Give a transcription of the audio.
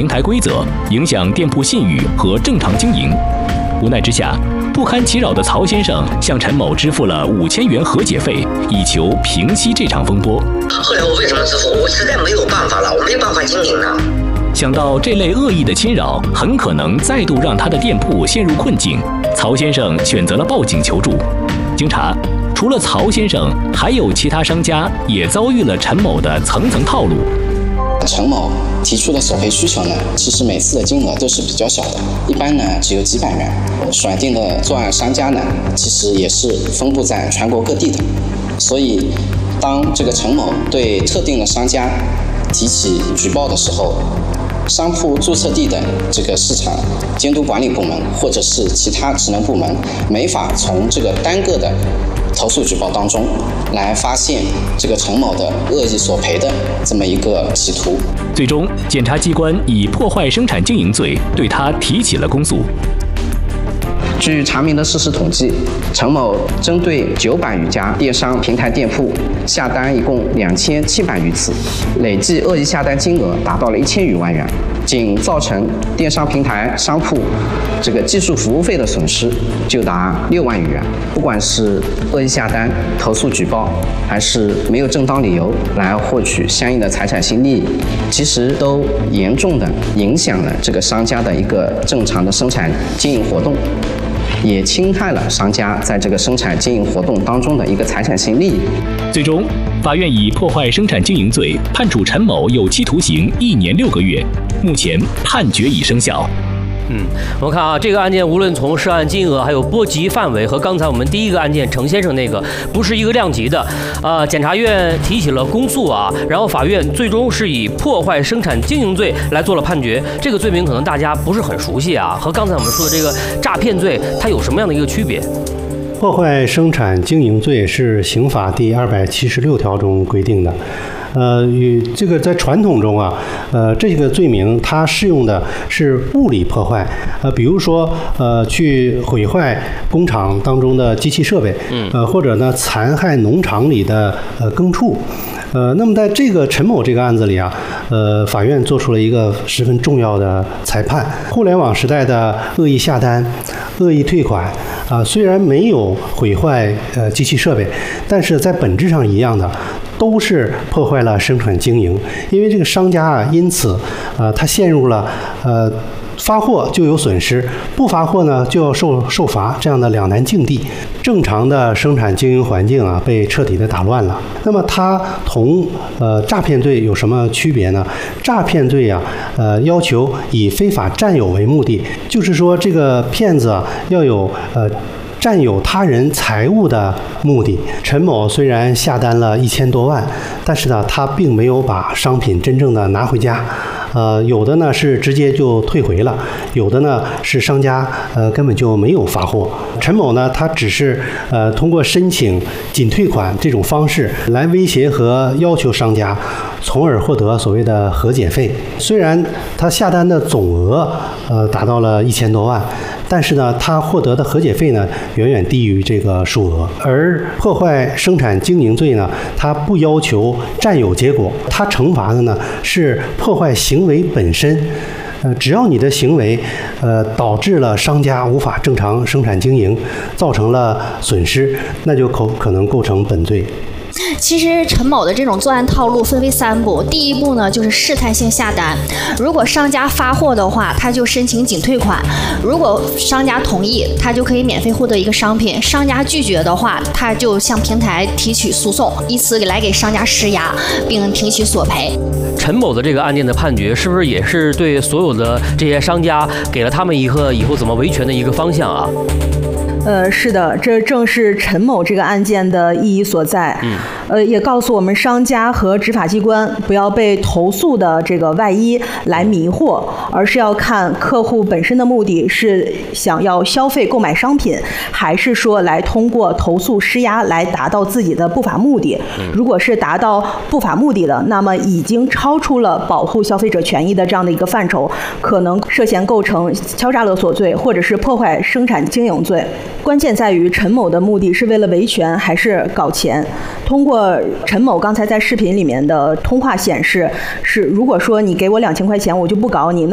平台规则，影响店铺信誉和正常经营。无奈之下，不堪其扰的曹先生向陈某支付了5000元和解费，以求平息这场风波。 后来我为什么支付？我实在没有办法了，我没有办法经营了。 想到这类恶意的侵扰很可能再度让他的店铺陷入困境，曹先生选择了报警求助。经查，除了曹先生，还有其他商家也遭遇了陈某的层层套路。 陈某提出的索赔需求呢，其实每次的金额都是比较小的，一般呢只有几百元。选定的作案商家呢，其实也是分布在全国各地的。所以，当这个陈某对特定的商家提起举报的时候，商铺注册地的这个市场监督管理部门或者是其他职能部门，没法从这个单个的投诉举报当中来发现这个陈某的恶意索赔的这么一个企图。 最终，检察机关以破坏生产经营罪对他提起了公诉。 据查明的事实统计，陈某针对900余家电商平台店铺下单一共2700余次，累计恶意下单金额达到了1000余万元，仅造成电商平台商铺这个技术服务费的损失就达6万余元。不管是恶意下单、投诉举报，还是没有正当理由来获取相应的财产性利益，其实都严重的影响了这个商家的一个正常的生产经营活动，也侵害了商家在这个生产经营活动当中的一个财产性利益。 最终，法院以破坏生产经营罪判处陈某有期徒刑1年6个月，目前判决已生效。 我们看啊，这个案件无论从涉案金额，还有波及范围，和刚才我们第一个案件程先生那个不是一个量级的。检察院提起了公诉啊，然后法院最终是以破坏生产经营罪来做了判决。这个罪名可能大家不是很熟悉啊，和刚才我们说的这个诈骗罪，它有什么样的一个区别？ 破坏生产经营罪是刑法第276条中规定的。与这个在传统中啊，这个罪名它适用的是物理破坏，比如说去毁坏工厂当中的机器设备，或者呢残害农场里的牲畜。那么在这个陈某这个案子里啊，法院做出了一个十分重要的裁判：互联网时代的恶意下单、恶意退款虽然没有毁坏机器设备，但是在本质上一样的，都是破坏了生产经营。因为这个商家因此他陷入了发货就有损失，不发货呢就要受罚这样的两难境地，正常的生产经营环境被彻底的打乱了。那么它同诈骗罪有什么区别呢？诈骗罪要求以非法占有为目的，就是说这个骗子要有占有他人财物的目的。陈某虽然下单了1000多万，但是呢，他并没有把商品真正的拿回家。有的呢是直接就退回了，有的呢是商家根本就没有发货。陈某呢，他只是通过申请仅退款这种方式来威胁和要求商家，从而获得所谓的和解费。虽然他下单的总额达到了1000多万，但是呢，他获得的和解费呢远远低于这个数额。而破坏生产经营罪呢，它不要求占有结果，它惩罚的呢是破坏行为本身。只要你的行为导致了商家无法正常生产经营，造成了损失，那就可能构成本罪。 其实陈某的这种作案套路分为3步，第一步呢就是试探性下单，如果商家发货的话，他就申请仅退款，如果商家同意，他就可以免费获得一个商品，商家拒绝的话，他就向平台提起诉讼，以此来给商家施压，并提起索赔。 陈某的这个案件的判决，是不是也是对所有的这些商家给了他们一个以后怎么维权的一个方向啊？ 是的，这正是陈某这个案件的意义所在。也告诉我们商家和执法机关不要被投诉的这个外衣来迷惑，而是要看客户本身的目的是想要消费购买商品，还是说来通过投诉施压来达到自己的不法目的。如果是达到不法目的的，那么已经超出了保护消费者权益的这样的一个范畴，可能涉嫌构成敲诈勒索罪或者是破坏生产经营罪。关键在于陈某的目的是为了维权还是搞钱。通过陈某刚才在视频里面的通话显示，是如果说你给我2000块钱，我就不搞你。